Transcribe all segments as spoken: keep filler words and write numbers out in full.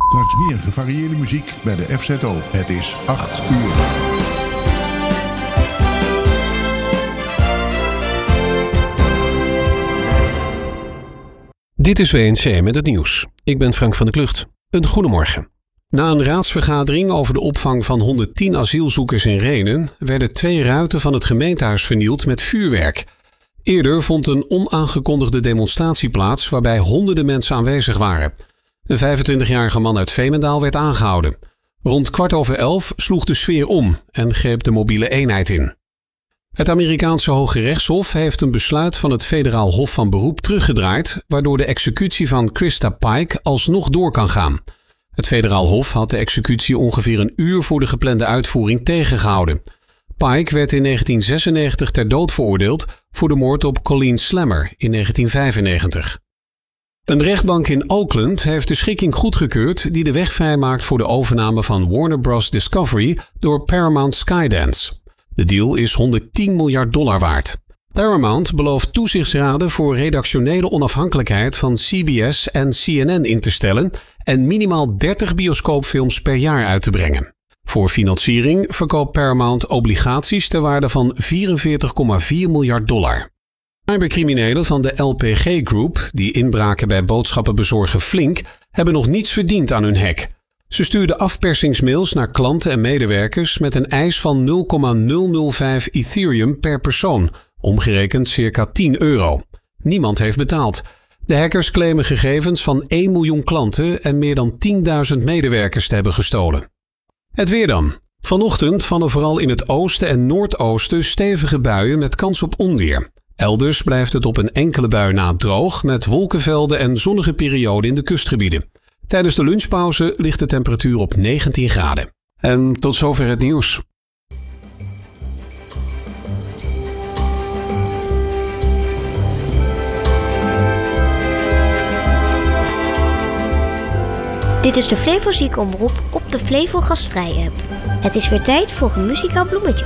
Straks meer gevarieerde muziek bij de F Z O. Het is acht uur. Dit is W N C met het nieuws. Ik ben Frank van der Klucht. Een goedemorgen. Na een raadsvergadering over de opvang van honderdtien asielzoekers in Rhenen werden twee ruiten van het gemeentehuis vernield met vuurwerk. Eerder vond een onaangekondigde demonstratie plaats waarbij honderden mensen aanwezig waren. Een vijfentwintigjarige man uit Veenendaal werd aangehouden. Rond kwart over elf sloeg de sfeer om en greep de mobiele eenheid in. Het Amerikaanse Hoge Rechtshof heeft een besluit van het Federaal Hof van Beroep teruggedraaid, waardoor de executie van Krista Pike alsnog door kan gaan. Het Federaal Hof had de executie ongeveer een uur voor de geplande uitvoering tegengehouden. Pike werd in negentien zesennegentig ter dood veroordeeld voor de moord op Colleen Slammer in negentien vijfennegentig. Een rechtbank in Oakland heeft de schikking goedgekeurd die de weg vrijmaakt voor de overname van Warner Bros. Discovery door Paramount Skydance. De deal is honderdtien miljard dollar waard. Paramount belooft toezichtsraden voor redactionele onafhankelijkheid van C B S en C N N in te stellen en minimaal dertig bioscoopfilms per jaar uit te brengen. Voor financiering verkoopt Paramount obligaties ter waarde van vierenveertig komma vier miljard dollar. Cybercriminelen van de L P G Group, die inbraken bij boodschappenbezorger Flink, hebben nog niets verdiend aan hun hack. Ze stuurden afpersingsmails naar klanten en medewerkers met een eis van nul komma nul nul vijf Ethereum per persoon, omgerekend circa tien euro. Niemand heeft betaald. De hackers claimen gegevens van één miljoen klanten en meer dan tienduizend medewerkers te hebben gestolen. Het weer dan. Vanochtend vallen vooral in het oosten en noordoosten stevige buien met kans op onweer. Elders blijft het op een enkele bui na droog met wolkenvelden en zonnige perioden in de kustgebieden. Tijdens de lunchpauze ligt de temperatuur op negentien graden. En tot zover het nieuws. Dit is de Flevo Ziekenomroep op de Flevo Gastvrij app. Het is weer tijd voor een muzikaal bloemetje.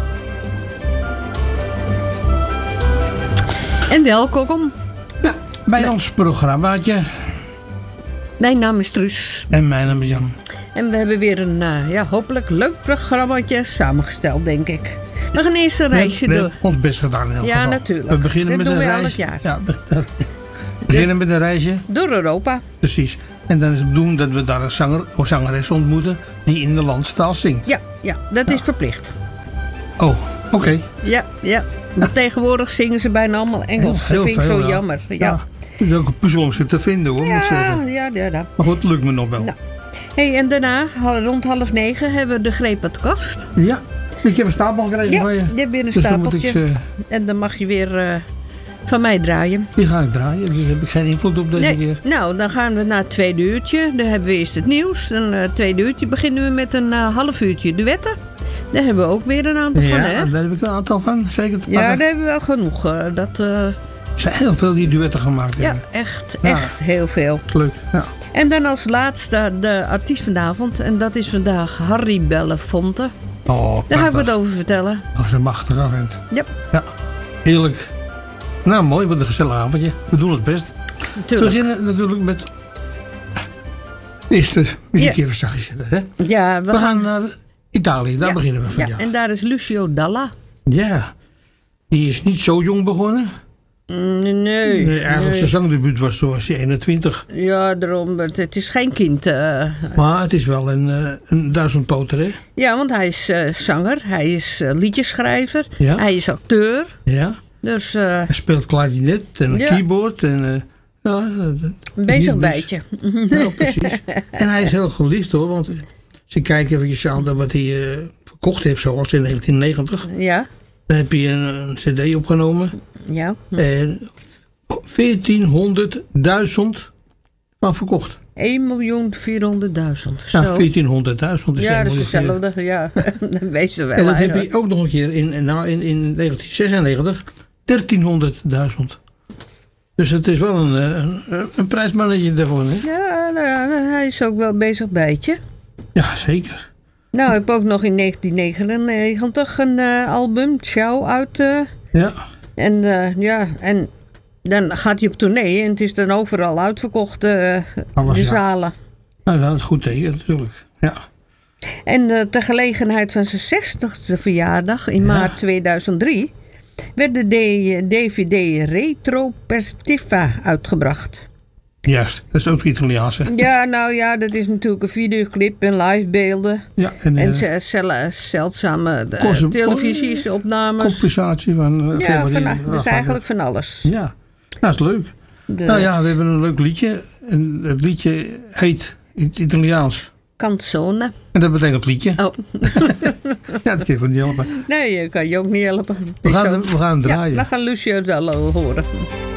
En welkom. Ja, bij ja. ons programmaatje. Mijn naam is Truus. En mijn naam is Jan. En we hebben weer een uh, ja, hopelijk leuk programmaatje samengesteld, denk ik. We gaan eerst een reisje we, we door. We hebben ons best gedaan in elk Ja, geval. natuurlijk. We beginnen Dit met doen een we reisje. Jaar. Ja, we beginnen met een reisje. Door Europa. Precies. En dan is het bedoeld dat we daar een zanger of zangeres ontmoeten die in de landstaal zingt. Ja, ja dat ja. is verplicht. Oh, oké. Okay. Ja, ja. Maar tegenwoordig zingen ze bijna allemaal Engels. Heel, heel dat vind ik zo ja. jammer. Ja. Ja. Het is ook een puzzel om ze te vinden, hoor, ja, moet ik zeggen. Ja, ja, ja. Maar goed, het lukt me nog wel. Nou. Hey, en daarna, rond half negen, hebben we de greep uit de kast. Ja, ik heb een stapel gekregen ja, van je. je hebt weer een dus stapeltje. Dan moet ik, uh, en dan mag je weer uh, van mij draaien. Die ga ik draaien, daar heb ik geen invloed op deze nee. keer. Nou, dan gaan we naar het tweede uurtje. Dan hebben we eerst het nieuws. Dan uh, het tweede uurtje beginnen we met een uh, half uurtje duetten. Daar hebben we ook weer een aantal ja, van, hè? Ja, daar heb ik een aantal van, zeker te pakken. Ja, daar hebben we wel genoeg. Uh, dat, uh... Er zijn heel veel die duetten gemaakt hebben. Ja, echt, echt ja. heel veel. Leuk, ja. En dan als laatste de artiest vanavond. En dat is vandaag Harry Belafonte. Oh, daar ga ik wat over vertellen. Dat is een machtige vent. Yep. Ja, heerlijk. Nou, mooi, wat een gezellig avondje. We doen ons best. Tuurlijk. We beginnen natuurlijk met... Eerst de muziek even zachtjes zetten, hè? Ja, we, we gaan naar Italië, daar ja. beginnen we van. Ja, en daar is Lucio Dalla. Ja, die is niet zo jong begonnen. Nee, nee eigenlijk nee. zijn zangdebuut was toen was hij eenentwintig. Ja, daarom. Het is geen kind. Uh, maar het is wel een, uh, een duizendpoter, hè? Ja, want hij is uh, zanger. Hij is uh, liedjeschrijver. Ja. Hij is acteur. Ja. Dus, uh, hij speelt klarinet en ja. keyboard. En, uh, ja, een bezig bijtje. Ja, precies. En hij is heel geliefd, hoor. Want als je kijkt eventjes aan wat hij uh, verkocht heeft, zoals in negentien negentig. Ja. Dan heb je een, een cd opgenomen. Ja. En veertienhonderdduizend van verkocht. één miljoen vierhonderdduizend. Ja, veertienhonderdduizend. Ja, dat is hetzelfde. Ja, dat weet je wel. En dat heb je ook nog een keer in, nou, in, in negentien zesennegentig. dertienhonderdduizend. Dus het is wel een, een, een prijsmannetje daarvoor, hè? Ja, nou, hij is ook wel bezig bijtje. Ja, zeker. Nou, ik heb ook nog in negentien negenennegentig een uh, album, Ciao, uit. Uh, ja. En uh, ja, en dan gaat hij op tournee en het is dan overal uitverkocht, uh, Alles, de ja. zalen. Nou, dat is goed teken natuurlijk. Ja. En uh, ter gelegenheid van zijn zestigste verjaardag in Ja. maart tweeduizend drie... werd de D V D Retro Perspectiva uitgebracht. Juist, dat is ook Italiaans. Hè? Ja, nou ja, dat is natuurlijk een videoclip en livebeelden. Ja, en, En uh, ze- zel- zeldzame uh, Kost- televisiesopnames. compensatie van... Uh, Ja, van van, dus eigenlijk van alles. Ja, dat is leuk. De Nou ja, we hebben een leuk liedje. En het liedje heet in het Italiaans. canzone. En dat betekent liedje. Oh, Ja, dat kan niet helpen. nee, kan je ook niet helpen. Het We is gaan, zo- hem- we gaan hem draaien. Ja, we gaan Lucio Dallo horen.